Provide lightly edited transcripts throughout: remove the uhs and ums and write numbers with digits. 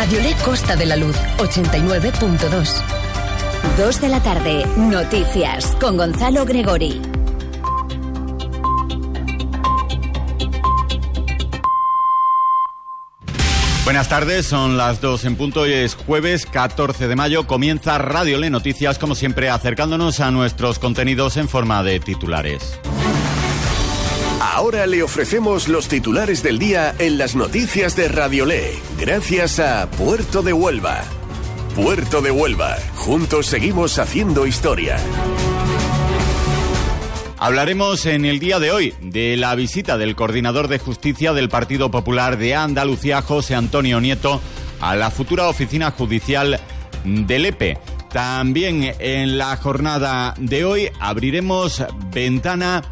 Radiolé Costa de la Luz, 89.2. 2 de la tarde, noticias con Gonzalo Gregori. Buenas tardes, son las 2 en punto y es jueves 14 de mayo. Comienza Radiolé Noticias, como siempre, acercándonos a nuestros contenidos en forma de titulares. Ahora le ofrecemos los titulares del día en las noticias de Radiolé, gracias a Puerto de Huelva. Puerto de Huelva, juntos seguimos haciendo historia. Hablaremos en el día de hoy de la visita del coordinador de justicia del Partido Popular de Andalucía, José Antonio Nieto, a la futura oficina judicial de Lepe. También en la jornada de hoy abriremos ventana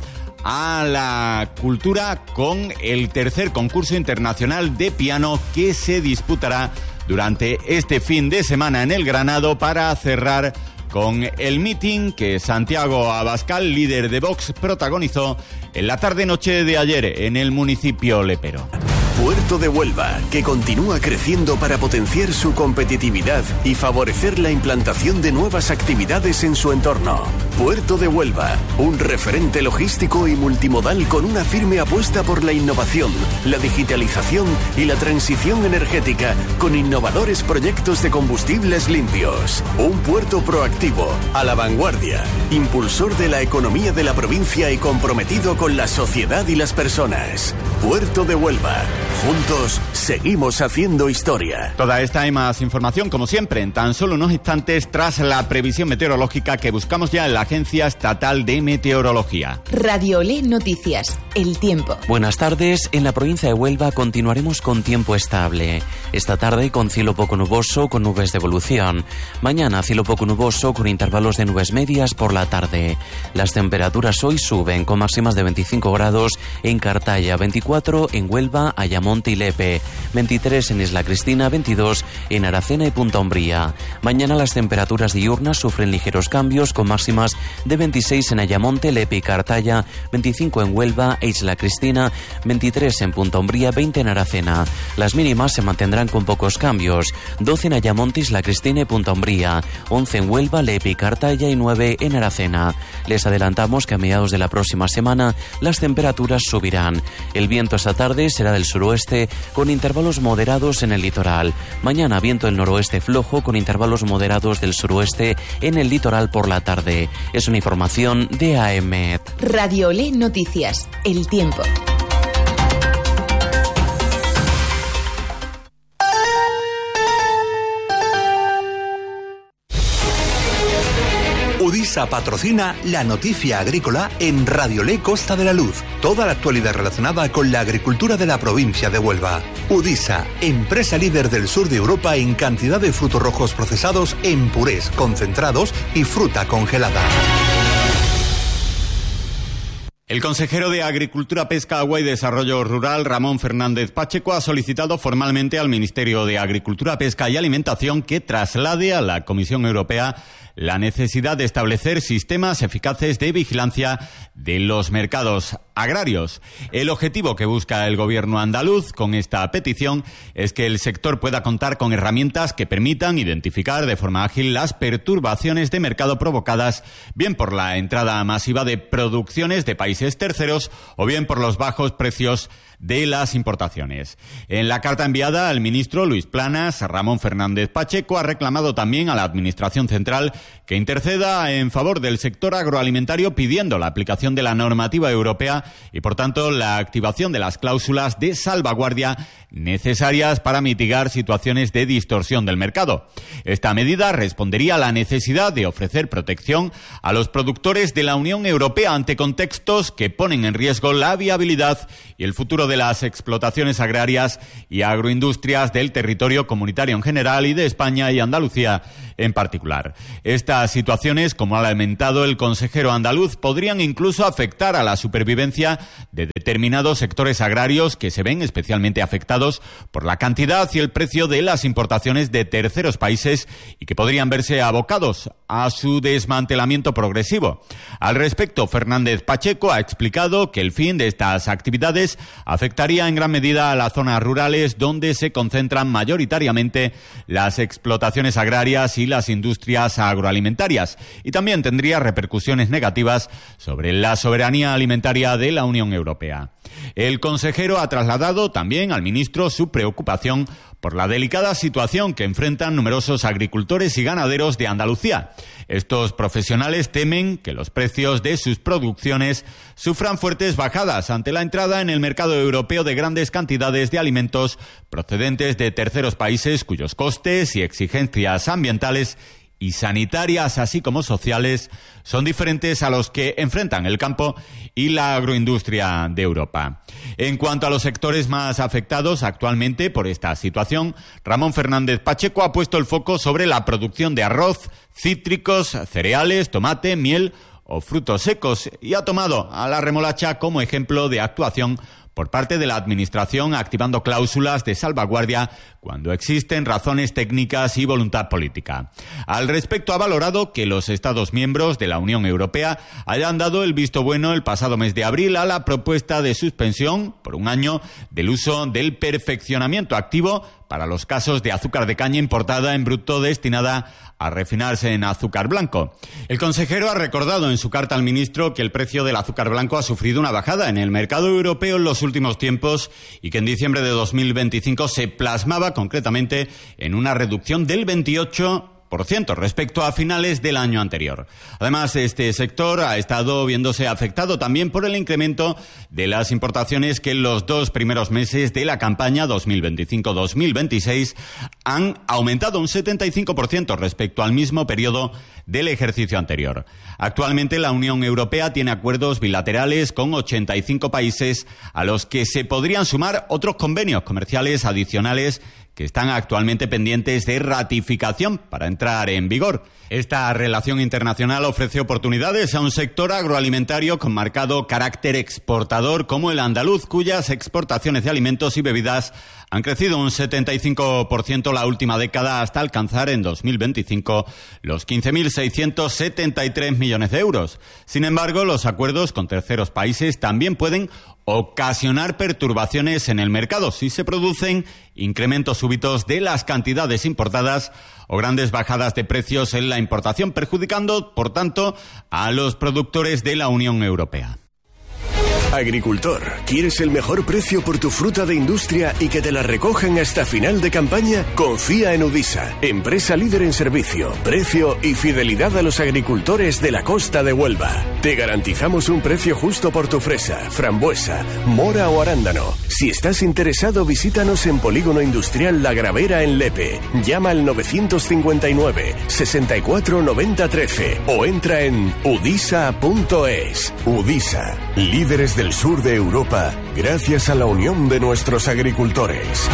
a la cultura con el tercer concurso internacional de piano que se disputará durante este fin de semana en el Granado para cerrar con el meeting que Santiago Abascal, líder de Vox, protagonizó en la tarde-noche de ayer en el municipio lepero. Puerto de Huelva, que continúa creciendo para potenciar su competitividad y favorecer la implantación de nuevas actividades en su entorno. Puerto de Huelva, un referente logístico y multimodal con una firme apuesta por la innovación, la digitalización y la transición energética, con innovadores proyectos de combustibles limpios. Un puerto proactivo, a la vanguardia, impulsor de la economía de la provincia y comprometido con la sociedad y las personas. Puerto de Huelva. Juntos seguimos haciendo historia. Toda esta y más información, como siempre, en tan solo unos instantes tras la previsión meteorológica que buscamos ya en la Agencia Estatal de Meteorología. Radiolé Noticias, el tiempo. Buenas tardes. En la provincia de Huelva continuaremos con tiempo estable. Esta tarde con cielo poco nuboso con nubes de evolución. Mañana cielo poco nuboso con intervalos de nubes medias por la tarde. Las temperaturas hoy suben con máximas de 25 grados en Cartaya, 24 en Huelva, Ayamonte y Lepe, 23 en Isla Cristina, 22 en Aracena y Punta Umbría. Mañana las temperaturas diurnas sufren ligeros cambios con máximas de 26 en Ayamonte, Lepe y Cartaya, 25 en Huelva e Isla Cristina, 23 en Punta Umbría, 20 en Aracena. Las mínimas se mantendrán con pocos cambios, 12 en Ayamonte, Isla Cristina y Punta Umbría, 11 en Huelva, Lepe y Cartaya y 9 en Aracena. Les adelantamos que a mediados de la próxima semana las temperaturas subirán. El viento esta tarde será del suroeste con intervalos moderados en el litoral. Mañana viento del noroeste flojo con intervalos moderados del suroeste en el litoral por la tarde. Es una información de AEMET. Radiolé Noticias, el tiempo. Udisa patrocina la noticia agrícola en Radiolé Costa de la Luz. Toda la actualidad relacionada con la agricultura de la provincia de Huelva. Udisa, empresa líder del sur de Europa en cantidad de frutos rojos procesados en purés, concentrados y fruta congelada. El consejero de Agricultura, Pesca, Agua y Desarrollo Rural, Ramón Fernández Pacheco, ha solicitado formalmente al Ministerio de Agricultura, Pesca y Alimentación que traslade a la Comisión Europea la necesidad de establecer sistemas eficaces de vigilancia de los mercados agrarios. El objetivo que busca el gobierno andaluz con esta petición es que el sector pueda contar con herramientas que permitan identificar de forma ágil las perturbaciones de mercado provocadas bien por la entrada masiva de producciones de países terceros o bien por los bajos precios de las importaciones. En la carta enviada al ministro Luis Planas, Ramón Fernández Pacheco ha reclamado también a la Administración Central que interceda en favor del sector agroalimentario pidiendo la aplicación de la normativa europea y, por tanto, la activación de las cláusulas de salvaguardia necesarias para mitigar situaciones de distorsión del mercado. Esta medida respondería a la necesidad de ofrecer protección a los productores de la Unión Europea ante contextos que ponen en riesgo la viabilidad y el futuro de las explotaciones agrarias y agroindustrias del territorio comunitario en general y de España y Andalucía en particular. Estas situaciones, como ha lamentado el consejero andaluz, podrían incluso afectar a la supervivencia de determinados sectores agrarios que se ven especialmente afectados por la cantidad y el precio de las importaciones de terceros países y que podrían verse abocados a su desmantelamiento progresivo. Al respecto, Fernández Pacheco ha explicado que el fin de estas actividades afectaría en gran medida a las zonas rurales donde se concentran mayoritariamente las explotaciones agrarias y las industrias agroalimentarias, y también tendría repercusiones negativas sobre la soberanía alimentaria de la Unión Europea. El consejero ha trasladado también al ministro su preocupación por la delicada situación que enfrentan numerosos agricultores y ganaderos de Andalucía. Estos profesionales temen que los precios de sus producciones sufran fuertes bajadas ante la entrada en el mercado europeo de grandes cantidades de alimentos procedentes de terceros países cuyos costes y exigencias ambientales y sanitarias, así como sociales, son diferentes a los que enfrentan el campo y la agroindustria de Europa. En cuanto a los sectores más afectados actualmente por esta situación, Ramón Fernández Pacheco ha puesto el foco sobre la producción de arroz, cítricos, cereales, tomate, miel o frutos secos, y ha tomado a la remolacha como ejemplo de actuación por parte de la Administración, activando cláusulas de salvaguardia cuando existen razones técnicas y voluntad política. Al respecto, ha valorado que los Estados miembros de la Unión Europea hayan dado el visto bueno el pasado mes de abril a la propuesta de suspensión por un año del uso del perfeccionamiento activo para los casos de azúcar de caña importada en bruto destinada a refinarse en azúcar blanco. El consejero ha recordado en su carta al ministro que el precio del azúcar blanco ha sufrido una bajada en el mercado europeo en los últimos tiempos y que en diciembre de 2025 se plasmaba concretamente en una reducción del 28% respecto a finales del año anterior. Además, este sector ha estado viéndose afectado también por el incremento de las importaciones que en los 2 primeros meses de la campaña 2025-2026 han aumentado un 75% respecto al mismo periodo del ejercicio anterior. Actualmente la Unión Europea tiene acuerdos bilaterales con 85 países a los que se podrían sumar otros convenios comerciales adicionales que están actualmente pendientes de ratificación para entrar en vigor. Esta relación internacional ofrece oportunidades a un sector agroalimentario con marcado carácter exportador como el andaluz, cuyas exportaciones de alimentos y bebidas han crecido un 75% la última década hasta alcanzar en 2025 los 15.673 millones de euros. Sin embargo, los acuerdos con terceros países también pueden ocasionar perturbaciones en el mercado si se producen incrementos súbitos de las cantidades importadas o grandes bajadas de precios en la importación, perjudicando, por tanto, a los productores de la Unión Europea. Agricultor, ¿quieres el mejor precio por tu fruta de industria y que te la recojan hasta final de campaña? Confía en Udisa, empresa líder en servicio, precio y fidelidad a los agricultores de la costa de Huelva. Te garantizamos un precio justo por tu fresa, frambuesa, mora o arándano. Si estás interesado, visítanos en Polígono Industrial La Gravera en Lepe. Llama al 959 64 90 13 o entra en udisa.es. Udisa, líderes del sur de Europa, gracias a la unión de nuestros agricultores.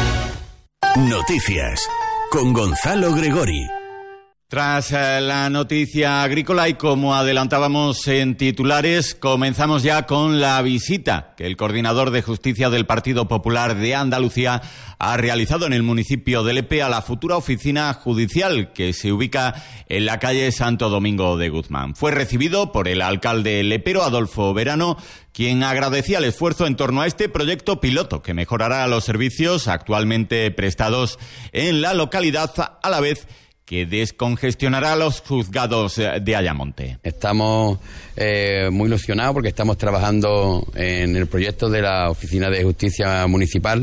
Noticias con Gonzalo Gregori. Tras la noticia agrícola y como adelantábamos en titulares, comenzamos ya con la visita que el coordinador de Justicia del Partido Popular de Andalucía ha realizado en el municipio de Lepe a la futura oficina judicial que se ubica en la calle Santo Domingo de Guzmán. Fue recibido por el alcalde lepero, Adolfo Verano, quien agradecía el esfuerzo en torno a este proyecto piloto que mejorará los servicios actualmente prestados en la localidad, a la vez que descongestionará los juzgados de Ayamonte. Estamos muy ilusionados porque estamos trabajando en el proyecto de la Oficina de Justicia Municipal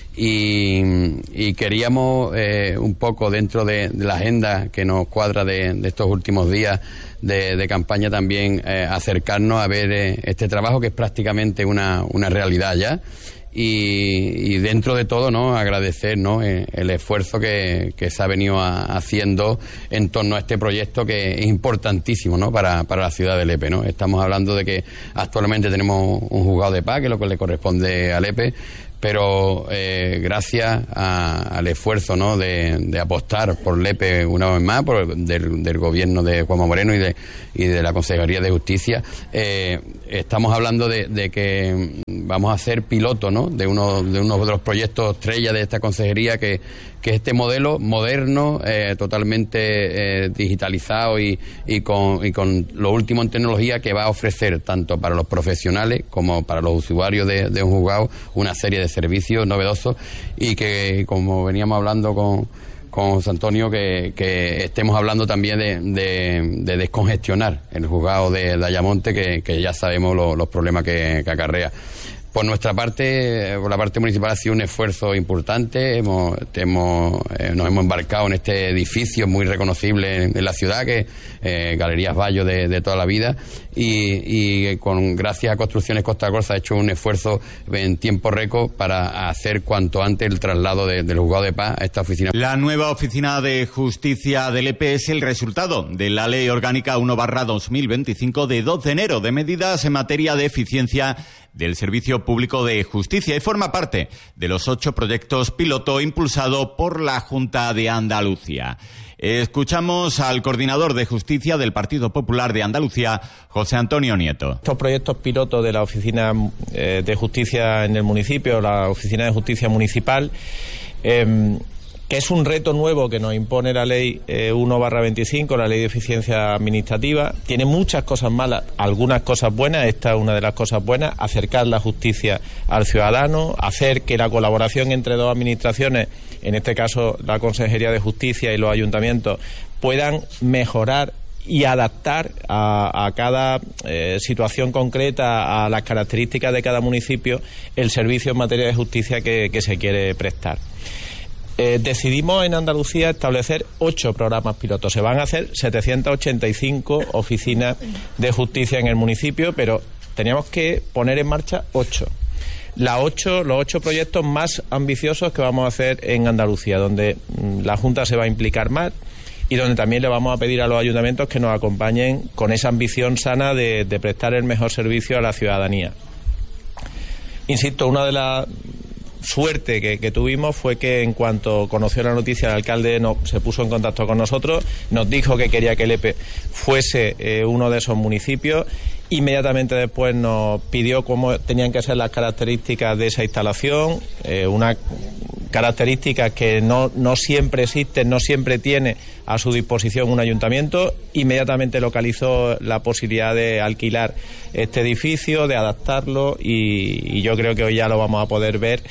y queríamos un poco dentro de la agenda que nos cuadra de estos últimos días de campaña también acercarnos a ver este trabajo que es prácticamente una realidad ya. Y dentro de todo, ¿no?, agradecer, ¿no?, el esfuerzo que se ha venido haciendo en torno a este proyecto que es importantísimo, ¿no?, para la ciudad de Lepe, ¿no? Estamos hablando de que actualmente tenemos un juzgado de paz, que es lo que le corresponde a Lepe, pero gracias al esfuerzo, ¿no?, de apostar por Lepe una vez más, del gobierno de Juanma Moreno y de la Consejería de Justicia, estamos hablando de que vamos a ser piloto, ¿no?, de uno de los proyectos estrella de esta consejería, que es este modelo moderno, totalmente digitalizado y con lo último en tecnología, que va a ofrecer tanto para los profesionales como para los usuarios de un juzgado una serie de servicios novedosos, y que, como veníamos hablando con José Antonio, que estemos hablando también de descongestionar el juzgado de Ayamonte, que ya sabemos los problemas que acarrea. Por nuestra parte, por la parte municipal, ha sido un esfuerzo importante. Nos hemos embarcado en este edificio muy reconocible en la ciudad, que Galerías Bayo de toda la vida, y gracias a Construcciones Costa Corsa ha hecho un esfuerzo en tiempo récord para hacer cuanto antes el traslado del juzgado de paz a esta oficina. La nueva oficina de justicia del EP es el resultado de la Ley Orgánica 1/2025 de 2 de enero de medidas en materia de eficiencia del Servicio Público de Justicia, y forma parte de los 8 proyectos piloto impulsado por la Junta de Andalucía. Escuchamos al coordinador de Justicia del Partido Popular de Andalucía, José Antonio Nieto. Estos proyectos pilotos de la Oficina de Justicia en el municipio, la Oficina de Justicia Municipal, que es un reto nuevo que nos impone la Ley 1/25, la Ley de Eficiencia Administrativa. Tiene muchas cosas malas, algunas cosas buenas. Esta es una de las cosas buenas: acercar la justicia al ciudadano, hacer que la colaboración entre dos administraciones, en este caso la Consejería de Justicia y los ayuntamientos, puedan mejorar y adaptar a cada situación concreta, a las características de cada municipio, el servicio en materia de justicia que se quiere prestar. Decidimos en Andalucía establecer 8 programas pilotos. Se van a hacer 785 oficinas de justicia en el municipio, pero teníamos que poner en marcha 8. Los 8 proyectos más ambiciosos que vamos a hacer en Andalucía, donde la Junta se va a implicar más y donde también le vamos a pedir a los ayuntamientos que nos acompañen con esa ambición sana de prestar el mejor servicio a la ciudadanía. Insisto, una de las suerte que tuvimos fue que, en cuanto conoció la noticia, el alcalde se puso en contacto con nosotros, nos dijo que quería que el EP fuese uno de esos municipios. Inmediatamente después nos pidió cómo tenían que ser las características de esa instalación, unas características que no siempre existen, no siempre tiene a su disposición un ayuntamiento. Inmediatamente localizó la posibilidad de alquilar este edificio, de adaptarlo, y yo creo que hoy ya lo vamos a poder ver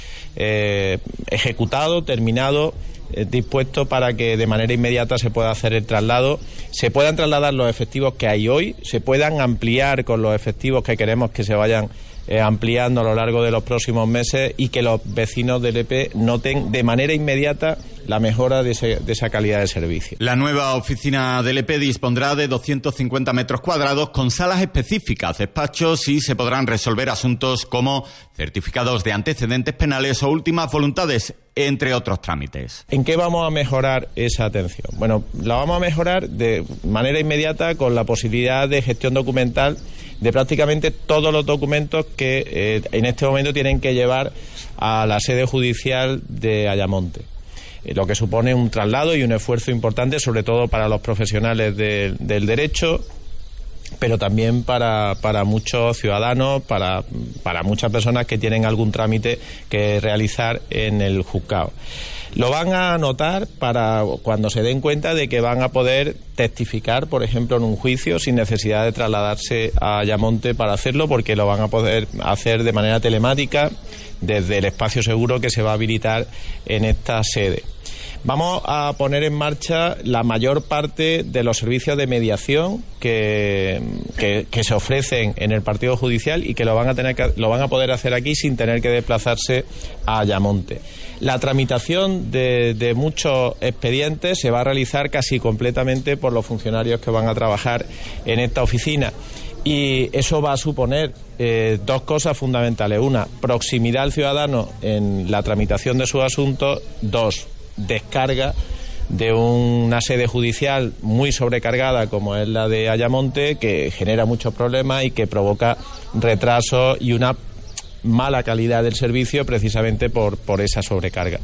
ejecutado, terminado, dispuesto para que de manera inmediata se pueda hacer el traslado, se puedan trasladar los efectivos que hay hoy, se puedan ampliar con los efectivos que queremos que se vayan ampliando a lo largo de los próximos meses, y que los vecinos del EP noten de manera inmediata la mejora de esa calidad de servicio. La nueva oficina del EP dispondrá de 250 metros cuadrados con salas específicas, despachos, y se podrán resolver asuntos como certificados de antecedentes penales o últimas voluntades, entre otros trámites. ¿En qué vamos a mejorar esa atención? Bueno, la vamos a mejorar de manera inmediata con la posibilidad de gestión documental de prácticamente todos los documentos que en este momento tienen que llevar a la sede judicial de Ayamonte, lo que supone un traslado y un esfuerzo importante, sobre todo para los profesionales del derecho, pero también para muchos ciudadanos, para muchas personas que tienen algún trámite que realizar en el juzgado. Lo van a notar para cuando se den cuenta de que van a poder testificar, por ejemplo, en un juicio sin necesidad de trasladarse a Ayamonte para hacerlo, porque lo van a poder hacer de manera telemática desde el espacio seguro que se va a habilitar en esta sede. Vamos a poner en marcha la mayor parte de los servicios de mediación que se ofrecen en el partido judicial, y que lo van a poder hacer aquí sin tener que desplazarse a Ayamonte. La tramitación de muchos expedientes se va a realizar casi completamente por los funcionarios que van a trabajar en esta oficina. Y eso va a suponer 2 cosas fundamentales. Una, proximidad al ciudadano en la tramitación de sus asuntos. 2, descarga de una sede judicial muy sobrecargada como es la de Ayamonte, que genera muchos problemas y que provoca retrasos y una mala calidad del servicio precisamente por esa sobrecarga.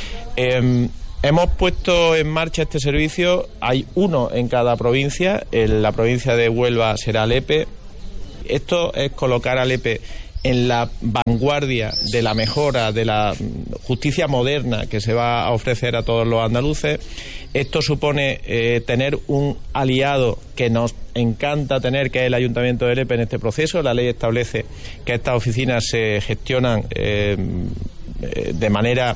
Hemos puesto en marcha este servicio, hay uno en cada provincia. En la provincia de Huelva será el EP, Esto es colocar a Lepe en la vanguardia de la mejora de la justicia moderna que se va a ofrecer a todos los andaluces. Esto supone tener un aliado que nos encanta tener, que es el Ayuntamiento de Lepe en este proceso. La ley establece que estas oficinas se gestionan de manera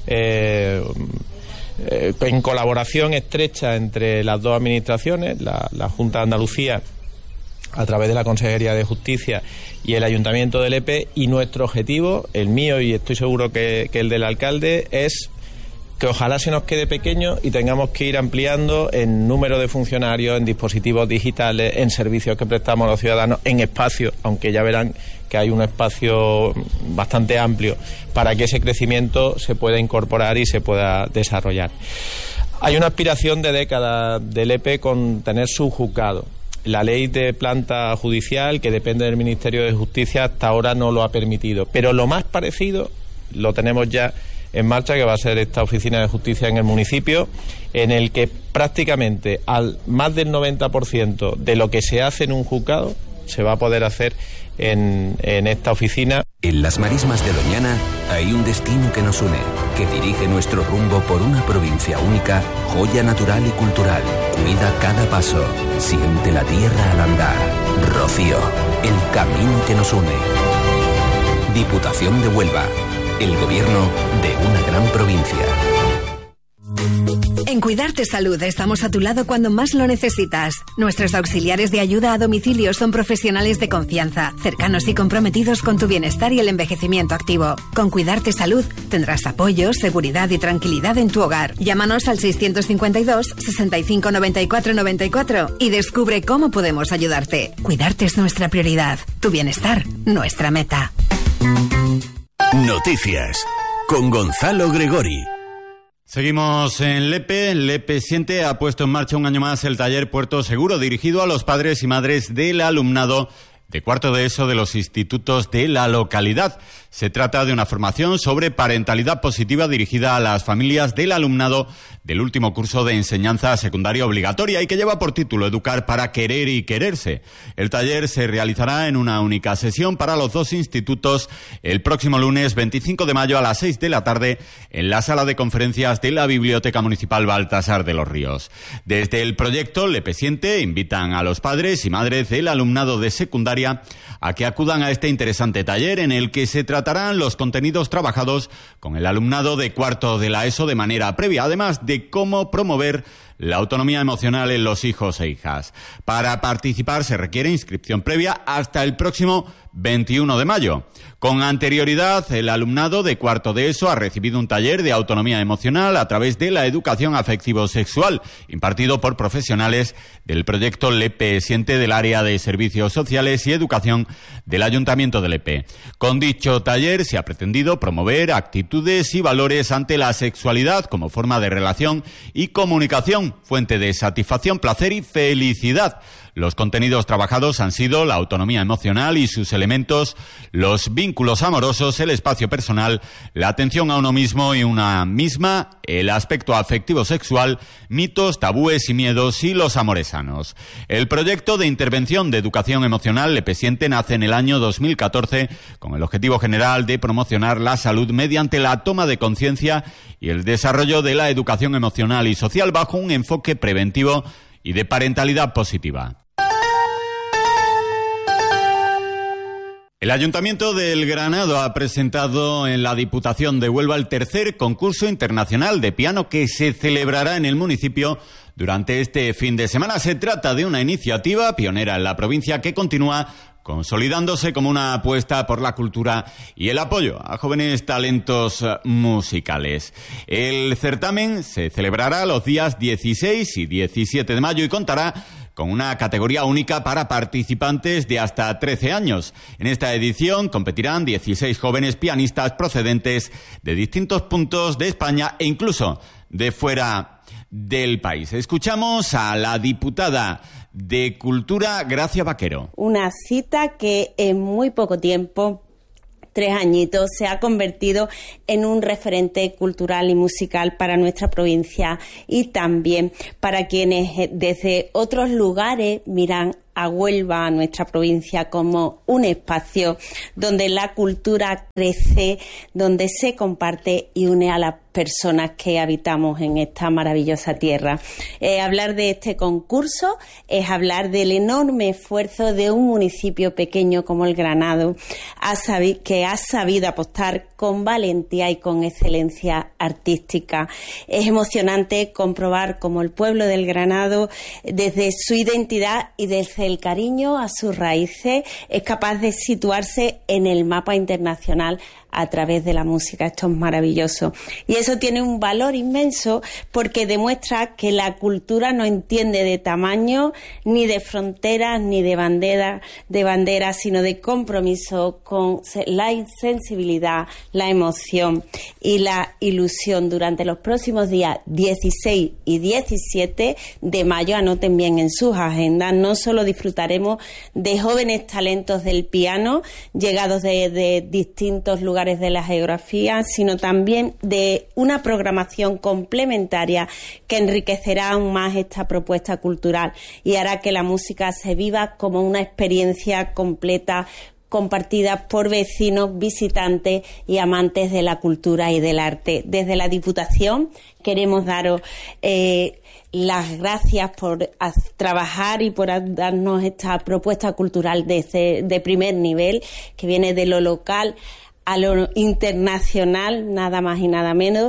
en colaboración estrecha entre las dos administraciones, la Junta de Andalucía a través de la Consejería de Justicia y el Ayuntamiento de Lepe, y nuestro objetivo, el mío y estoy seguro que el del alcalde, es que ojalá se nos quede pequeño y tengamos que ir ampliando en número de funcionarios, en dispositivos digitales, en servicios que prestamos a los ciudadanos, en espacio, aunque ya verán que hay un espacio bastante amplio para que ese crecimiento se pueda incorporar y se pueda desarrollar. Hay una aspiración de décadas del Lepe con tener su juzgado. La ley de planta judicial, que depende del Ministerio de Justicia, hasta ahora no lo ha permitido. Pero lo más parecido lo tenemos ya en marcha, que va a ser esta oficina de justicia en el municipio, en el que prácticamente al más del 90% de lo que se hace en un juzgado se va a poder hacer en esta oficina. En las marismas de Doñana hay un destino que nos une, que dirige nuestro rumbo por una provincia única, joya natural y cultural. Cuida cada paso, siente la tierra al andar. Rocío, el camino que nos une. Diputación de Huelva, el gobierno de una gran provincia. En Cuidarte Salud estamos a tu lado cuando más lo necesitas. Nuestros auxiliares de ayuda a domicilio son profesionales de confianza, cercanos y comprometidos con tu bienestar y el envejecimiento activo. Con Cuidarte Salud tendrás apoyo, seguridad y tranquilidad en tu hogar. Llámanos al 652 65 94 94 y descubre cómo podemos ayudarte. Cuidarte es nuestra prioridad. Tu bienestar, nuestra meta. Noticias con Gonzalo Gregori. Seguimos en Lepe. Lepe Siente ha puesto en marcha un año más el taller Puerto Seguro, dirigido a los padres y madres del alumnado de cuarto de ESO de los institutos de la localidad. Se trata de una formación sobre parentalidad positiva dirigida a las familias del alumnado del último curso de enseñanza secundaria obligatoria y que lleva por título Educar para querer y quererse. El taller se realizará en una única sesión para los dos institutos el próximo lunes 25 de mayo a las 6 de la tarde en la sala de conferencias de la Biblioteca Municipal Baltasar de los Ríos. Desde el proyecto Lepe Siente invitan a los padres y madres del alumnado de secundaria a que acudan a este interesante taller en el que se tratarán los contenidos trabajados con el alumnado de cuarto de la ESO de manera previa, además de cómo promover la autonomía emocional en los hijos e hijas. Para participar se requiere inscripción previa hasta el próximo 21 de mayo. Con anterioridad, el alumnado de cuarto de ESO ha recibido un taller de autonomía emocional a través de la educación afectivo-sexual, impartido por profesionales del proyecto Lepe Siente del área de Servicios Sociales y Educación del Ayuntamiento de Lepe. Con dicho taller se ha pretendido promover actitudes y valores ante la sexualidad como forma de relación y comunicación, fuente de satisfacción, placer y felicidad. Los contenidos trabajados han sido la autonomía emocional y sus elementos, los vínculos amorosos, el espacio personal, la atención a uno mismo y una misma, el aspecto afectivo-sexual, mitos, tabúes y miedos y los amores sanos. El proyecto de intervención de educación emocional Lepe Siente nace en el año 2014 con el objetivo general de promocionar la salud mediante la toma de conciencia y el desarrollo de la educación emocional y social bajo un enfoque preventivo y de parentalidad positiva. El Ayuntamiento del Granado ha presentado en la Diputación de Huelva el tercer concurso internacional de piano que se celebrará en el municipio durante este fin de semana. Se trata de una iniciativa pionera en la provincia que continúa consolidándose como una apuesta por la cultura y el apoyo a jóvenes talentos musicales. El certamen se celebrará los días 16 y 17 de mayo y contará con una categoría única para participantes de hasta 13 años. En esta edición competirán 16 jóvenes pianistas procedentes de distintos puntos de España e incluso de fuera del país. Escuchamos a la diputada de Cultura, Gracia Vaquero. Una cita que en muy poco tiempo, 3 añitos, se ha convertido en un referente cultural y musical para nuestra provincia y también para quienes desde otros lugares miran a Huelva, a nuestra provincia, como un espacio donde la cultura crece, donde se comparte y une a las personas que habitamos en esta maravillosa tierra. Hablar de este concurso es hablar del enorme esfuerzo de un municipio pequeño como el Granado, que ha sabido apostar con valentía y con excelencia artística. Es emocionante comprobar cómo el pueblo del Granado, desde su identidad y desde el cariño a sus raíces, es capaz de situarse en el mapa internacional a través de la música. Esto es maravilloso. Y eso tiene un valor inmenso porque demuestra que la cultura no entiende de tamaño, ni de fronteras, ni de banderas, sino de compromiso con la sensibilidad, la emoción y la ilusión. Durante los próximos días 16 y 17 de mayo, anoten bien en sus agendas, no solo disfrutaremos de jóvenes talentos del piano, llegados de distintos lugares de la geografía, sino también de una programación complementaria que enriquecerá aún más esta propuesta cultural y hará que la música se viva como una experiencia completa, compartida por vecinos, visitantes y amantes de la cultura y del arte. Desde la Diputación queremos daros las gracias por trabajar y por darnos esta propuesta cultural de primer nivel, que viene de lo local a lo internacional, nada más y nada menos.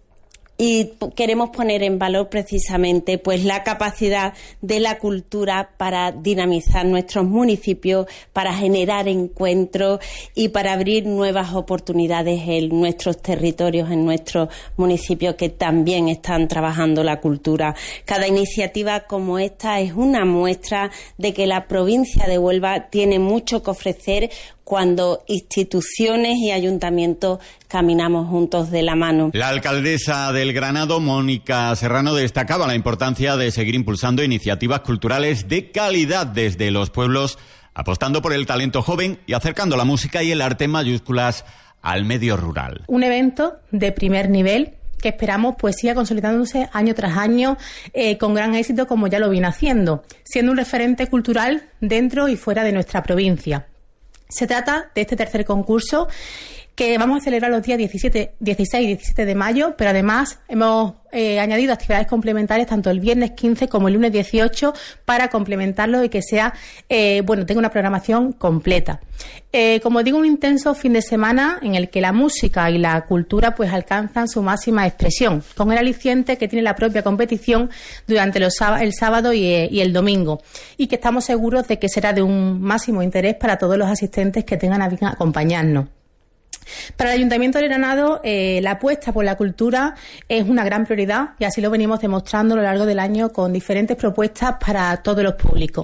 Y queremos poner en valor precisamente pues la capacidad de la cultura para dinamizar nuestros municipios, para generar encuentros y para abrir nuevas oportunidades en nuestros territorios, en nuestros municipios que también están trabajando la cultura. Cada iniciativa como esta es una muestra de que la provincia de Huelva tiene mucho que ofrecer cuando instituciones y ayuntamientos caminamos juntos de la mano. La alcaldesa del Granado, Mónica Serrano, destacaba la importancia de seguir impulsando iniciativas culturales de calidad desde los pueblos, apostando por el talento joven y acercando la música y el arte en mayúsculas al medio rural. Un evento de primer nivel que esperamos pues siga consolidándose año tras año con gran éxito, como ya lo viene haciendo, siendo un referente cultural dentro y fuera de nuestra provincia. Se trata de este tercer concurso que vamos a celebrar los días 16 y 17 de mayo, pero además hemos añadido actividades complementarias tanto el viernes 15 como el lunes 18 para complementarlo y que sea, tenga una programación completa. Como digo, un intenso fin de semana en el que la música y la cultura pues alcanzan su máxima expresión, con el aliciente que tiene la propia competición durante el sábado y el domingo, y que estamos seguros de que será de un máximo interés para todos los asistentes que tengan a bien acompañarnos. Para el Ayuntamiento de Granado, la apuesta por la cultura es una gran prioridad y así lo venimos demostrando a lo largo del año con diferentes propuestas para todos los públicos.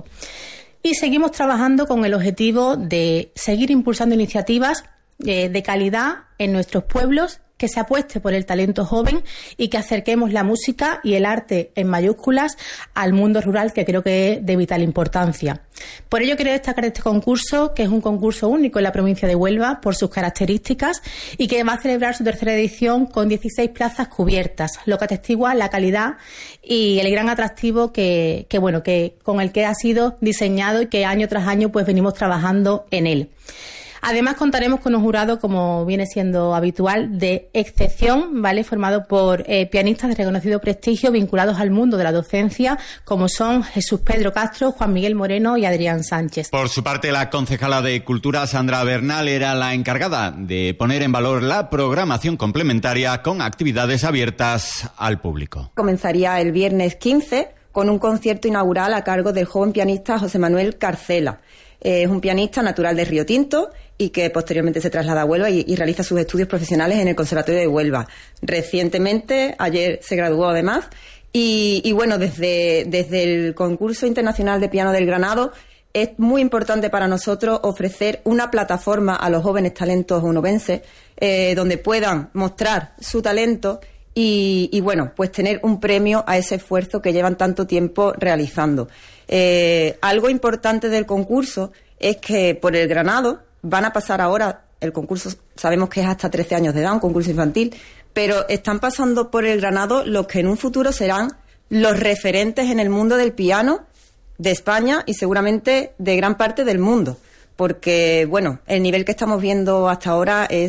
Y seguimos trabajando con el objetivo de seguir impulsando iniciativas de calidad en nuestros pueblos, que se apueste por el talento joven y que acerquemos la música y el arte en mayúsculas al mundo rural, que creo que es de vital importancia. Por ello quiero destacar este concurso, que es un concurso único en la provincia de Huelva por sus características y que va a celebrar su tercera edición con 16 plazas cubiertas, lo que atestigua la calidad y el gran atractivo que con el que ha sido diseñado y que año tras año pues venimos trabajando en él. Además, contaremos con un jurado, como viene siendo habitual, de excepción, ¿vale? Formado por pianistas de reconocido prestigio vinculados al mundo de la docencia, como son Jesús Pedro Castro, Juan Miguel Moreno y Adrián Sánchez. Por su parte, la concejala de Cultura, Sandra Bernal, era la encargada de poner en valor la programación complementaria con actividades abiertas al público. Comenzaría el viernes 15 con un concierto inaugural a cargo del joven pianista José Manuel Carcela. Es un pianista natural de Río Tinto y que posteriormente se traslada a Huelva y realiza sus estudios profesionales en el Conservatorio de Huelva. Recientemente, ayer se graduó además, y bueno, desde el Concurso Internacional de Piano del Granado es muy importante para nosotros ofrecer una plataforma a los jóvenes talentos onubenses donde puedan mostrar su talento y bueno, pues tener un premio a ese esfuerzo que llevan tanto tiempo realizando. Algo importante del concurso es que por el Granado van a pasar ahora, el concurso sabemos que es hasta 13 años de edad, un concurso infantil, pero están pasando por el Granado los que en un futuro serán los referentes en el mundo del piano de España y seguramente de gran parte del mundo, porque, bueno, el nivel que estamos viendo hasta ahora es